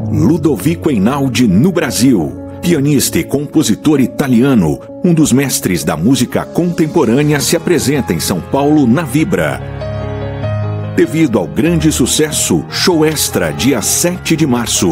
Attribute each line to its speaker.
Speaker 1: Ludovico Einaudi no Brasil. Pianista e compositor italiano, um dos mestres da música contemporânea, se apresenta em São Paulo na Vibra. Devido ao grande sucesso, show extra dia 7 de março.